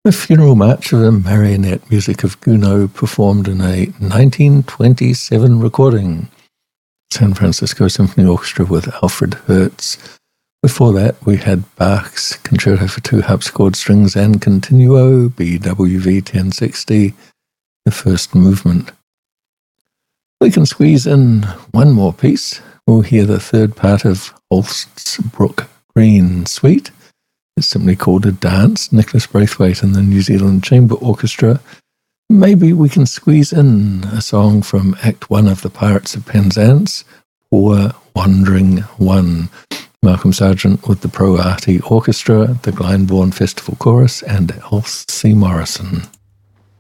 The funeral march of the marionette music of Gounod, performed in a 1927 recording. San Francisco Symphony Orchestra with Alfred Hertz. Before that, we had Bach's Concerto for Two Harpsichord Strings and Continuo, BWV 1060, the first movement. We can squeeze in one more piece. We'll hear the third part of Holst's Brook Green Suite. It's simply called A Dance, Nicholas Braithwaite and the New Zealand Chamber Orchestra. Maybe we can squeeze in a song from Act 1 of The Pirates of Penzance, Poor Wandering One. Malcolm Sargent with the Pro Arty Orchestra, the Glyndebourne Festival Chorus, and Elsie Morrison.